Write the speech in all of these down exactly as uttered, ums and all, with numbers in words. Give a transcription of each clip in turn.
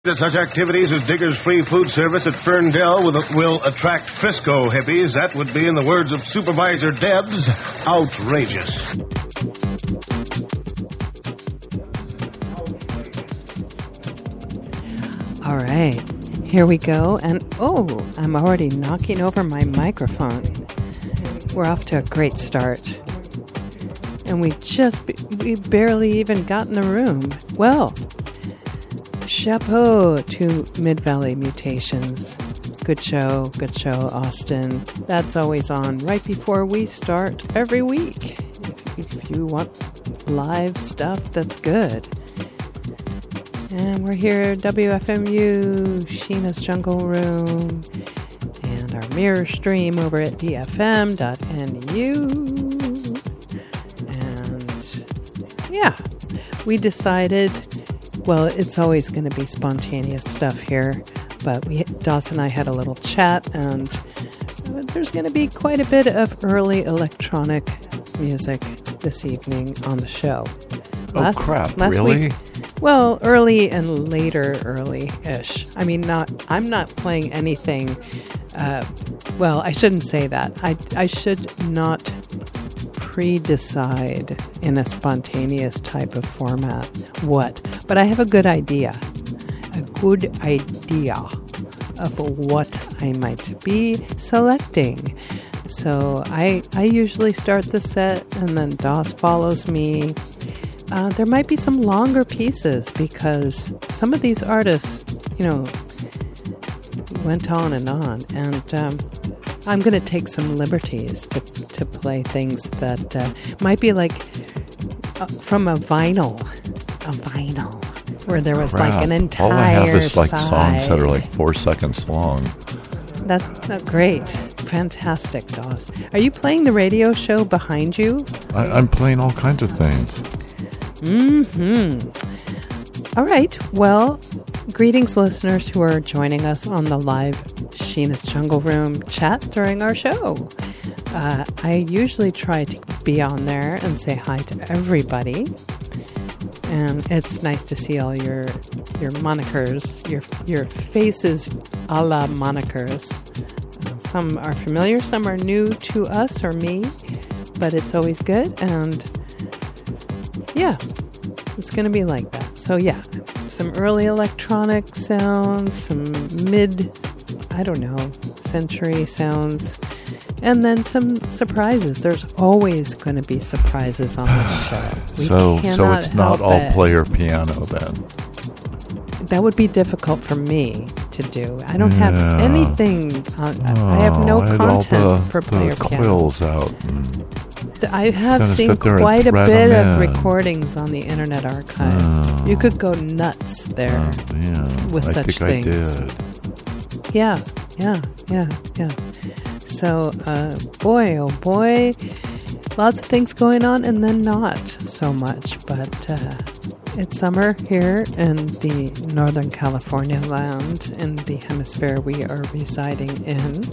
Such activities as Digger's Free Food Service at Ferndale will, will attract Frisco hippies. That would be, in the words of Supervisor Debs, outrageous. All right, here we go. And, oh, I'm already knocking over my microphone. We're off to a great start. And we just, we barely even got in the room. Well, chapeau to Mid-Valley Mutations. Good show, good show, Austin. That's always on right before we start every week. If, if you want live stuff, that's good. And we're here, W F M U, Sheena's Jungle Room, and our mirror stream over at D F M dot N U. And yeah, we decided, well, it's always going to be spontaneous stuff here, but we, Doss and I had a little chat, and there's going to be quite a bit of early electronic music this evening on the show. Last, oh, crap, last really? Week, well, early and later early-ish. I mean, not. I'm not playing anything, uh, well, I shouldn't say that. I, I should not pre-decide in a spontaneous type of format what, but I have a good idea, a good idea of what I might be selecting. So I I usually start the set, and then Doss follows me. Uh, there might be some longer pieces because some of these artists, you know, went on and on, and um, I'm going to take some liberties to to play things that uh, might be like uh, from a vinyl, a vinyl, where there was Crap. like an entire All I have is like side. songs that are like four seconds long. That's uh, great. Fantastic, Doss. Are you playing the radio show behind you? I, I'm playing all kinds of things. Mm-hmm. All right. Well, greetings, listeners who are joining us on the live Sheena's Jungle Room chat during our show. Uh, I usually try to be on there and say hi to everybody. And it's nice to see all your your monikers, your your faces a la monikers. Uh, some are familiar, some are new to us or me, but it's always good. And yeah, it's going to be like that. So yeah, some early electronic sounds, some mid, I don't know, century sounds, and then some surprises. There's always going to be surprises on this show. We so, so it's not all it. player piano then. That would be difficult for me to do. I don't yeah. have anything. On, oh, I have no I had content all the, for player the piano. quills out. And I have seen quite a bit of recordings on the Internet Archive. Oh. You could go nuts there oh, yeah. with I such think things. I did. Yeah, yeah, yeah, yeah. So, uh, boy, oh boy, lots of things going on, and then not so much. But uh, it's summer here in the Northern California land, in the hemisphere we are residing in.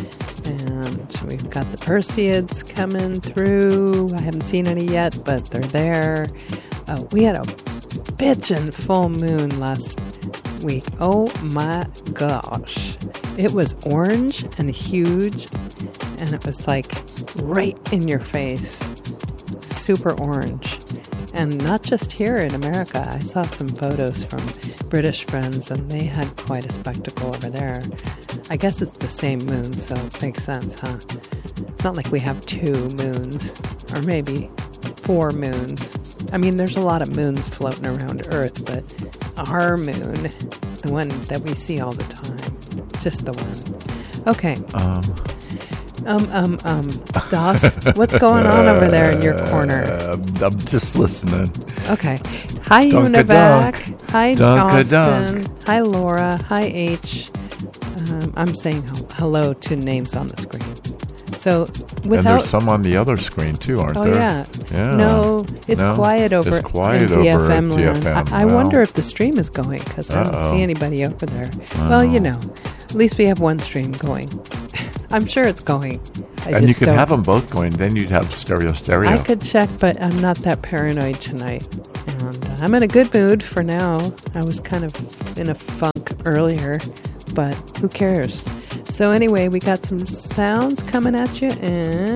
And we've got the Perseids coming through. I haven't seen any yet, but they're there. Uh, we had a bitchin' full moon last week. Oh my gosh. It was orange and huge, and it was like right in your face. Super orange. And not just here in America. I saw some photos from British friends, and they had quite a spectacle over there. I guess it's the same moon, so it makes sense, huh? It's not like we have two moons, or maybe four moons. I mean, there's a lot of moons floating around Earth, but our moon, the one that we see all the time, just the one. Okay. Um... Um, um, um, Doss, what's going on over there in your corner? Uh, I'm just listening. Okay. Hi, Univac. Hi, Austin. Hi, Laura. Hi, H. Um, I'm saying hello to names on the screen. So, without... And there's some on the other screen, too, aren't oh, there? Oh, yeah. yeah. No, it's no, quiet over it's quiet in D F M over land. D F M. I, I well, wonder if the stream is going, because I don't uh-oh. see anybody over there. Wow. Well, you know, at least we have one stream going. I'm sure it's going. I and just you could don't. have them both going, then you'd have stereo stereo. I could check, but I'm not that paranoid tonight. And uh, I'm in a good mood for now. I was kind of in a funk earlier, but who cares? So anyway, we got some sounds coming at you, and